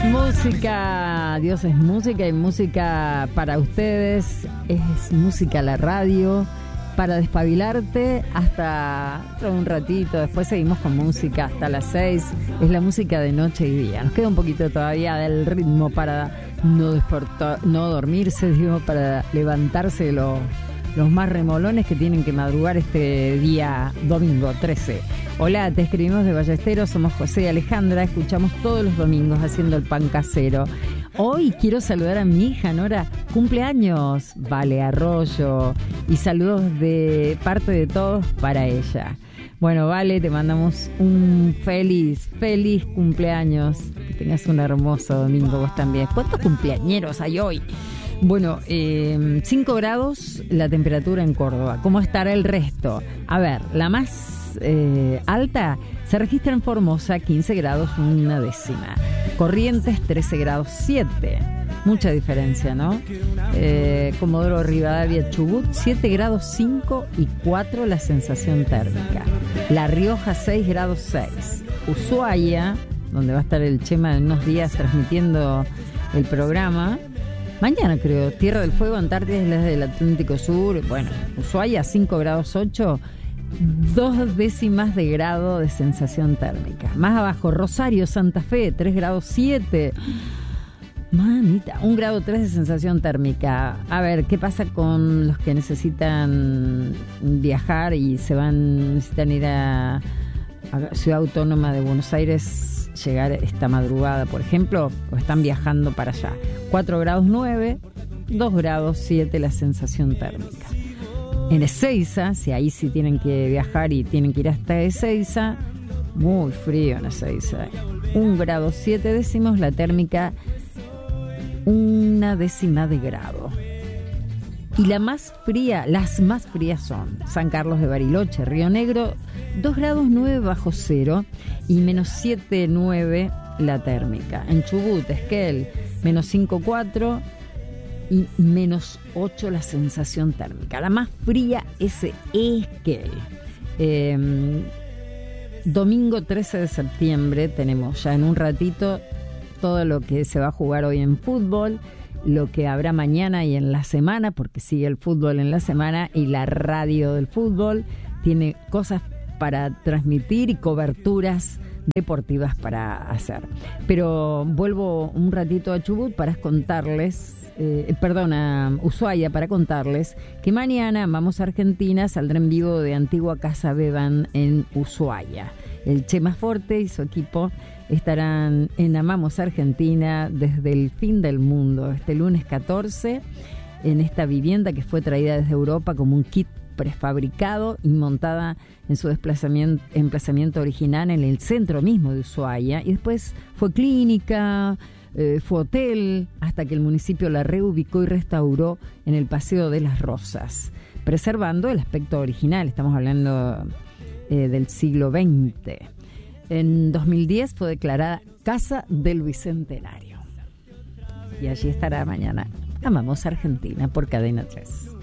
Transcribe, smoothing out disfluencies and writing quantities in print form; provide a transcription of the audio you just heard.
música, Dios es música y música para ustedes, es música a la radio, para despabilarte hasta dentro de un ratito, después seguimos con música hasta las 6, es la música de noche y día, nos queda un poquito todavía del ritmo para no dormirse, digo, para levantarse los más remolones que tienen que madrugar este día domingo 13. Hola, te escribimos de Ballesteros, somos José y Alejandra, escuchamos todos los domingos haciendo el pan casero. Hoy quiero saludar a mi hija Nora, cumpleaños, Vale Arroyo, y saludos de parte de todos para ella. Bueno, Vale, te mandamos un feliz cumpleaños, que tengas un hermoso domingo vos también. ¿Cuántos cumpleañeros hay hoy? Bueno, 5 grados la temperatura en Córdoba. ¿Cómo estará el resto? A ver, la más alta se registra en Formosa, 15 grados 1/10. Corrientes, 13 grados 7. Mucha diferencia, ¿no? Comodoro Rivadavia, Chubut, 7 grados 5 y 4 la sensación térmica. La Rioja, 6 grados 6. Ushuaia, donde va a estar el Chema en unos días transmitiendo el programa. Mañana creo, Tierra del Fuego, Antártida, Islas del Atlántico Sur. Bueno, Ushuaia 5 grados 8, 0.2 de grado de sensación térmica. Más abajo, Rosario, Santa Fe, 3 grados 7. Mamita, 1 grado 3 de sensación térmica. A ver, ¿qué pasa con los que necesitan viajar y necesitan ir a Ciudad Autónoma de Buenos Aires? Llegar esta madrugada, por ejemplo, o están viajando para allá. 4 grados 9, 2 grados 7 la sensación térmica. En Ezeiza, si ahí sí tienen que viajar y tienen que ir hasta Ezeiza, muy frío en Ezeiza. 1 grado 7 décimos, la térmica 1/10 de grado. Y las más frías son San Carlos de Bariloche, Río Negro, 2 grados 9 bajo cero y menos 7,9 la térmica. En Chubut, Esquel, menos 5,4 y menos 8 la sensación térmica. La más fría es Esquel. Domingo 13 de septiembre tenemos ya en un ratito todo lo que se va a jugar hoy en fútbol, lo que habrá mañana y en la semana, porque sigue el fútbol en la semana y la radio del fútbol tiene cosas para transmitir y coberturas deportivas para hacer. Pero vuelvo un ratito a Chubut para contarles, a Ushuaia para contarles que mañana Vamos a Argentina saldrá en vivo de Antigua Casa Beban en Ushuaia. El Chema Forte y su equipo estarán en Amamos Argentina desde el fin del mundo, este lunes 14, en esta vivienda que fue traída desde Europa como un kit prefabricado y montada en su emplazamiento original en el centro mismo de Ushuaia, y después fue clínica, fue hotel, hasta que el municipio la reubicó y restauró en el Paseo de las Rosas, preservando el aspecto original. Estamos hablando del siglo XX. En 2010 fue declarada Casa del Bicentenario. Y allí estará mañana Amamos Argentina por Cadena 3.